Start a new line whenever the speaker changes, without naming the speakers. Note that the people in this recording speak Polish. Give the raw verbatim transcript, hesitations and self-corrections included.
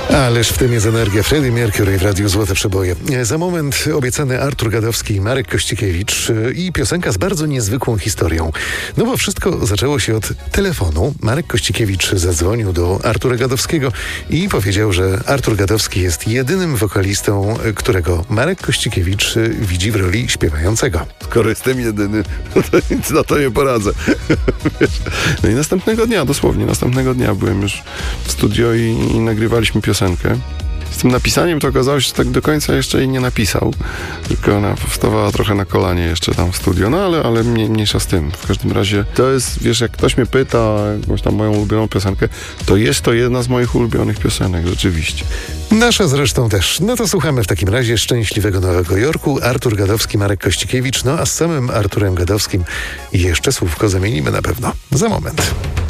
Ależ w tym jest energia. Freddie Mercury w Radiu Złote Przeboje. Za moment obiecany Artur Gadowski i Marek Kościkiewicz i piosenka z bardzo niezwykłą historią. No bo wszystko zaczęło się od telefonu. Marek Kościkiewicz zadzwonił do Artura Gadowskiego i powiedział, że Artur Gadowski jest jedynym wokalistą, którego Marek Kościkiewicz widzi w roli śpiewającego.
Skoro jestem jedyny, no to nic na to nie poradzę. No i następnego dnia, dosłownie następnego dnia byłem już w studio i, i nagrywaliśmy piosenkę. Z tym napisaniem to okazało się, że tak do końca jeszcze jej nie napisał, tylko ona powstawała trochę na kolanie jeszcze tam w studio, no ale, ale mniej, mniejsza z tym. W każdym razie to jest, wiesz, jak ktoś mnie pyta jakąś tam moją ulubioną piosenkę, to jest to jedna z moich ulubionych piosenek, rzeczywiście.
Nasza zresztą też. No to słuchamy w takim razie Szczęśliwego Nowego Jorku, Artur Gadowski, Marek Kościkiewicz, no a z samym Arturem Gadowskim jeszcze słówko zamienimy na pewno za moment.